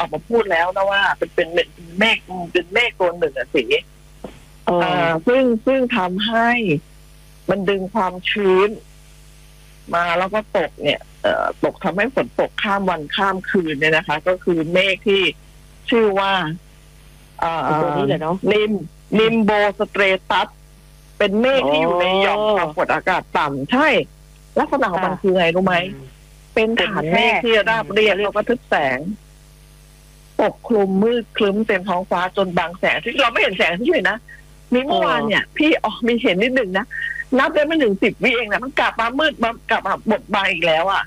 อกมาพูดแล้วนะว่าเป็นเมฆเป็นเมฆตัวหนึ่งอะสิซึ่งทำให้มันดึงความชื้นมาแล้วก็ตกเนี่ยตกทำให้ฝนตกข้ามวันข้ามคืนเนี่ยนะคะ ก็คือเมฆที่ชื่อว่าตัวนี้เลยเนาะลิมโบสเตรตัสเป็นเมฆที่อยู่ในหย่อมความกดอากาศต่ำใช่ลักษณะของมันคือไงรู้ไหมเป็นฐานเมฆที่ราบเรียบแล้วก็ทึบแสงปกคลุมมืดคลึ้มเต็มท้องฟ้าจนบางแสงที่เราไม่เห็นแสงที่เลยนะมีเมื่อวานเนี่ยพี่มีเห็นนิดหนึ่งนะนับได้ไม่ถึง10 วิเองนะมันกลับมามืดกลับมาบดบังอีกแล้วอ่ะ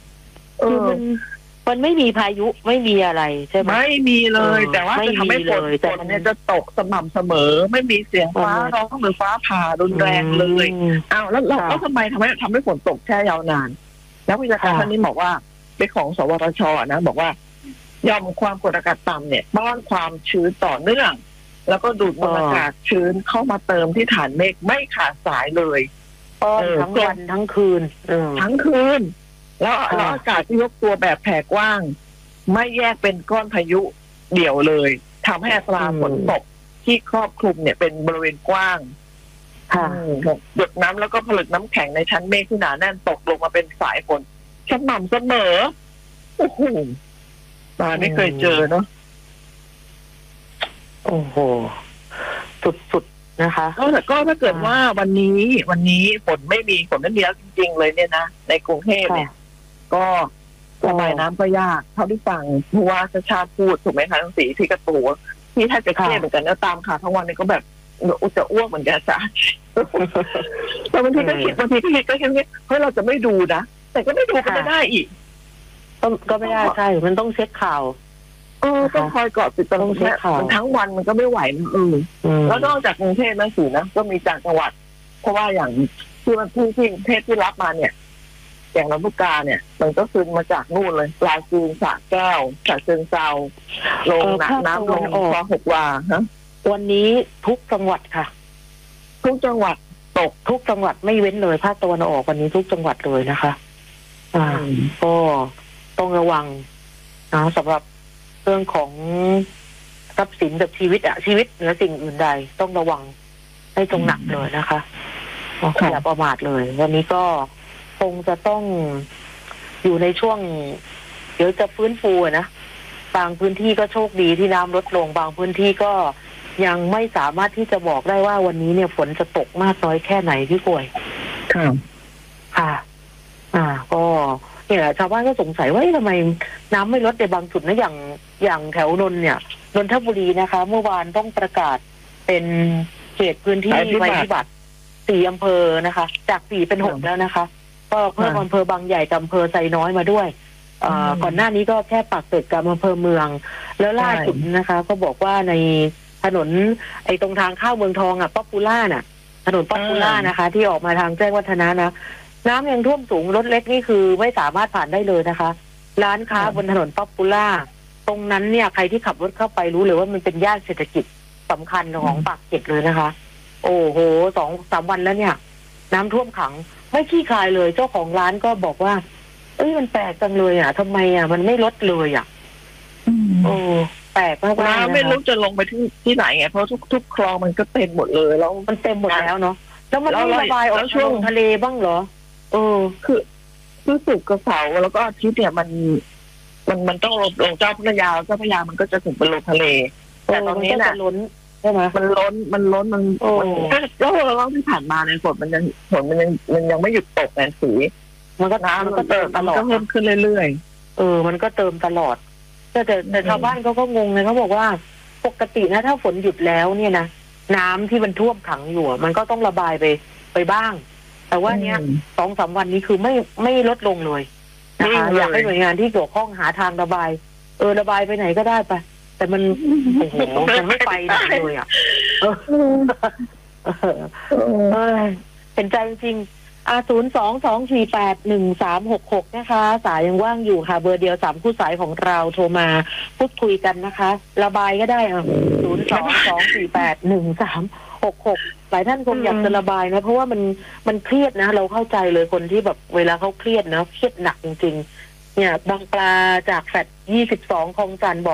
มันไม่มีพายุไม่มีอะไรใช่ไหมไม่มีเลยแต่ว่าจะทำให้ฝนเนี่ยจะตกสม่ำเสมอไม่มีเสียงฟ้าร้องหรือฟ้าผ่ารุนแรงเลยอ้าวแล้วทำไมฝนตกแช่ยาวนานแล้ววิชาการท่านนี้บอกว่าเป็นของสวทช.นะบอกว่ายอมความกดอากาศต่ำเนี่ยป้อนความชื้นต่อเนื่องแล้วก็ดูดมวลอากาศชื้นเข้ามาเติมที่ฐานเมฆไม่ขาดสายเลยทั้งวันทั้งคืนทั้งคืนแล้วอากาศที่ยกตัวแบบแผ่กว้างไม่แยกเป็นก้อนพายุเดี่ยวเลยทำให้อัตราฝนตกที่ครอบคลุมเนี่ยเป็นบริเวณกว้างหยดน้ำแล้วก็ผลึกน้ำแข็งในชั้นเมฆที่หนาแน่นตกลงมาเป็นสายฝนสม่ำเสมอโอ้โหมาไม่เคยเจอเนาะโอ้โหสุดๆนะคะก็ถ้าเกิดว่าวันนี้ฝนไม่มีแล้วจริงๆเลยเนี่ยนะในกรุงเทพเนี่ยก็ระบายน้ำก็ยากเท่าที่ฟังผู้ว่าชาติพูดถูกไหมคะทั้งสีที่กระตูที่ถ้าจะเครียดเหมือนกันแล้วตามข่าวทั้งวันนี้ก็แบบจะอ้วกเหมือนกันจ้ะแต่บางทีก็คิดเฮ้ยเราจะไม่ดูนะแต่ก็ไม่ดูก็ไม่ได้อีกก็ไม่ได้ใช่มันต้องเช็คข่าวต้องคอยเกาะติดตลอดทั้งวันมันก็ไม่ไหวนะแล้วนอกจากกรุงเทพนั่นสินะก็มีจากจังหวัดเพราะว่าอย่างที่มันที่กรุงเทพที่รับมาเนี่ยอย่างลำพูกาเนี่ยมันก็ซึมมาจากนู่นเลยปลาจีนสระแก้วฉะเชิงเทราลงน้ำลงคลอง6 วาฮะวันนี้ทุกจังหวัดค่ะทุกจังหวัดตกทุกจังหวัดไม่เว้นเลยภาคตะวันออกวันนี้ทุกจังหวัดเลยนะคะก็ต้องระวังนะสำหรับเรื่องของทรัพย์สินกับชีวิตเหนือสิ่งอื่นใดต้องระวังให้ตรงหนักเลยนะคะอย่าประมาทเลยวันนี้ก็คงจะต้องอยู่ในช่วงเดี๋ยวจะฟื้นฟูนะบางพื้นที่ก็โชคดีที่น้ำลดลงบางพื้นที่ก็ยังไม่สามารถที่จะบอกได้ว่าวันนี้เนี่ยฝนจะตกมากน้อยแค่ไหนพี่ป่วยค่ะก็เนี่ยชาวบ้านก็สงสัยว่าทำไมน้ำไม่ลดในบางจุดนะอย่างแถวนนทบุรีนะคะเมื่อวานต้องประกาศเป็นเขตพื้นที่ภัยพิบัติ4 อำเภอนะคะจาก4 เป็น 6แล้วนะคะก็เพิ่มอำเภอบางใหญ่กับอำเภอไซน้อยมาด้วยก่อนหน้านี้ก็แค่ปากเกร็ดกับอำเภอเมืองแล้วล่าสุดนะคะก็บอกว่าในถนนตรงทางเข้าเมืองทองป๊อปปูล่าน่ะถนนป๊อปปูล่านะคะที่ออกมาทางแจ้งวัฒนะนะน้ำยังท่วมสูงรถเล็กนี่คือไม่สามารถผ่านได้เลยนะคะร้านค้าบนถนนป๊อปปูล่าตรงนั้นเนี่ยใครที่ขับรถเข้าไปรู้เลยว่ามันเป็นย่านเศรษฐกิจสำคัญของปากเกร็ดเลยนะคะโอ้โห2-3 วันแล้วเนี่ยน้ำท่วมขังไม่ขี้คายเลยเจ้าของร้านก็บอกว่ามันแปลกจังเลยทำไมมันไม่ลดเลยแปลกมากๆน้ำไม่รู้จะลงไปที่ไหนไงเพราะทุกคลองมันก็เต็มหมดเลยแล้วมันเต็มหมดแล้วเนาะแล้วมันไม่ระบายออกช่วงทะเลบ้างเหรอคือศุกร์กับเสาร์แล้วก็อาทิตย์เนี่ยมันต้องลงเจ้าพระยามันก็จะถึงเป็นลงทะเลแต่ตอนนี้น่ะล้นใช่ไหมมันล้นก็รอบที่ผ่านมาในฝนมันยังไม่หยุดตกแอนสีมันก็น้ำมันก็เติมตลอดก็เพิ่มขึ้นเรื่อยๆมันก็เติมตลอดแต่ชาวบ้านเขาก็งงเลยเขาบอกว่าปกตินะถ้าฝนหยุดแล้วเนี่ยนะน้ำที่มันท่วมขังอยู่มันก็ต้องระบายไปบ้างแต่ว่าเนี้ย2-3 วันนี้คือไม่ลดลงเลยนะคะอยากให้หน่วยงานที่เกี่ยวข้องหาทางระบายระบายไปไหนก็ได้ไปแต่มันโอ้โหมันไม่ไปไหนเลยเป็นใจจริง022481366นะคะสายยังว่างอยู่ค่ะเบอร์เดียว3 คู่สายของเราโทรมาพูดคุยกันนะคะระบายก็ได้022481366หลายท่านคงอยากจะระบายนะเพราะว่ามันเครียดนะเราเข้าใจเลยคนที่แบบเวลาเขาเครียดนะเครียดหนักจริงๆเนี่ยบางปลาจากแฟลต22คลองจันทร์บอก